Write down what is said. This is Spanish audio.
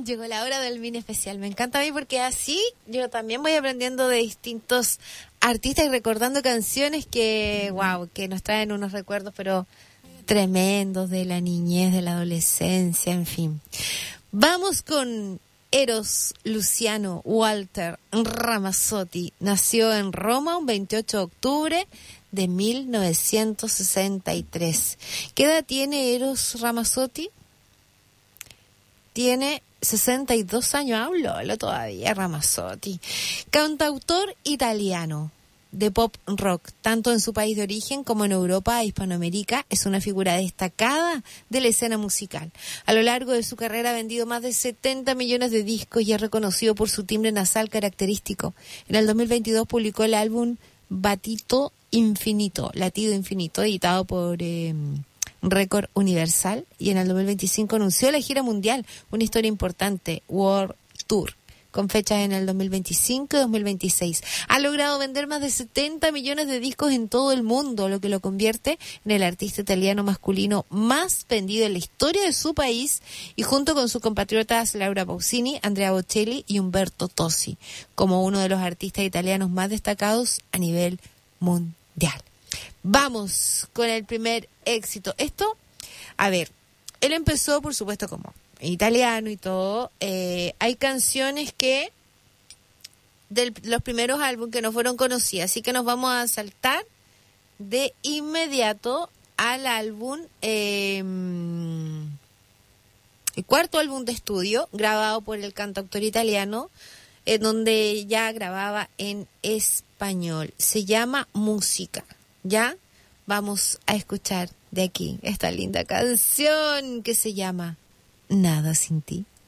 Llegó la hora del mini especial. Me encanta a mí porque así yo también voy aprendiendo de distintos artistas y recordando canciones que, wow, que nos traen unos recuerdos, pero tremendos de la niñez, de la adolescencia, en fin. Vamos con Eros Luciano Walter Ramazzotti. Nació en Roma un 28 de octubre de 1963. ¿Qué edad tiene Eros Ramazzotti? Tiene 62 años, hablo todavía, Ramazzotti. Cantautor italiano de pop rock, tanto en su país de origen como en Europa e Hispanoamérica, es una figura destacada de la escena musical. A lo largo de su carrera ha vendido más de 70 millones de discos y es reconocido por su timbre nasal característico. En el 2022 publicó el álbum Latido Infinito, editado por Record Universal, y en el 2025 anunció la gira mundial, una historia importante, World Tour, con fechas en el 2025 y 2026. Ha logrado vender más de 70 millones de discos en todo el mundo, lo que lo convierte en el artista italiano masculino más vendido en la historia de su país, y junto con sus compatriotas Laura Pausini, Andrea Bocelli y Umberto Tozzi, como uno de los artistas italianos más destacados a nivel mundial. Vamos con el primer éxito. Esto, a ver, él empezó, por supuesto, como italiano y todo. Hay canciones que de los primeros álbumes que no fueron conocidas, así que nos vamos a saltar de inmediato al álbum, el cuarto álbum de estudio, grabado por el cantautor italiano, en donde ya grababa en español. Se llama Música. ¿Ya? Vamos a escuchar de aquí esta linda canción que se llama Nada sin ti.